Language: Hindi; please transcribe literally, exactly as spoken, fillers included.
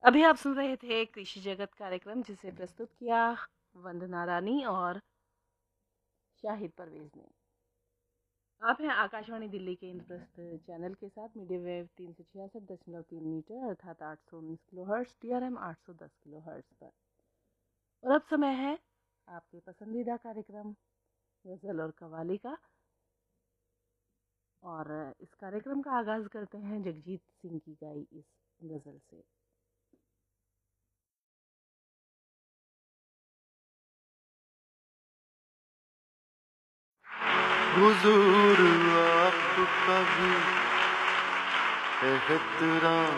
अभी आप सुन रहे थे कृषि जगत कार्यक्रम जिसे प्रस्तुत किया वंदना रानी और शाहिद परवेज ने। आप हैं आकाशवाणी दिल्ली के इंद्रप्रस्थ चैनल के साथ मीडियम वेव तीन सौ छियासठ दशमलव तीन मीटर अर्थात आठ सौ उन्नीस kilo hertz T R M आठ सौ दस किलो हर्ट्स पर। और अब समय है आपके पसंदीदा कार्यक्रम गज़ल और कव्वाली का। और इस कार्यक्रम का आगाज़ करते हैं जगजीत सिंह की गाई इस गज़ल से। हुजूर आपका भी एहतराम